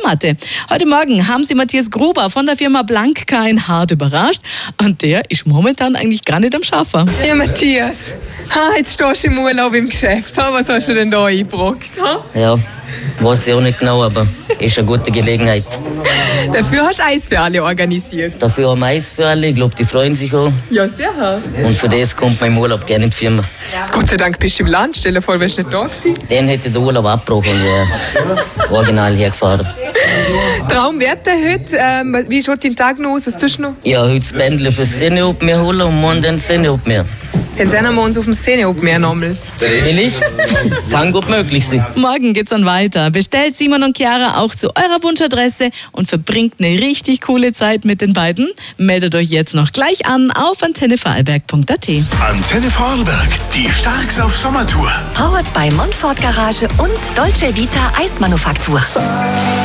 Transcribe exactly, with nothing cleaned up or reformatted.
Hängematte. Heute Morgen haben sie Matthias Gruber von der Firma Blanka in Hart überrascht und der ist momentan eigentlich gar nicht am Schaffen. Ja, Matthias, ha, jetzt stehst du im Urlaub im Geschäft. Ha, was hast du denn da eingebrockt? Ha? Ja, weiß ich auch nicht genau, aber ist eine gute Gelegenheit. Dafür hast du Eis für alle organisiert. Dafür haben wir Eis für alle, ich glaube, die freuen sich auch. Ja, sehr. Und für das kommt man im Urlaub gerne in die Firma. Gott sei Dank bist du im Land. Stell dir vor, wärst du nicht da gewesen. Den hätte der Urlaub abgebrochen und wäre original hergefahren. Traumwerte heute. Ähm, wie schaut dein Tag noch aus? Was tust du noch? Ja, heute das Bändle fürs Szene-Open mehr holen und morgen den Szene-Open mehr. Dann sehen wir uns auf dem Szene-Open mehr nochmal. Vielleicht? Kann gut möglich sein. Morgen geht's dann weiter. Bestellt Simon und Chiara auch zu eurer Wunschadresse und verbringt eine richtig coole Zeit mit den beiden. Meldet euch jetzt noch gleich an auf antenne vorarlberg punkt a t. Antenne Vorarlberg, die Starks auf Sommertour. Powered bei Montfort Garage und Dolce Vita Eismanufaktur.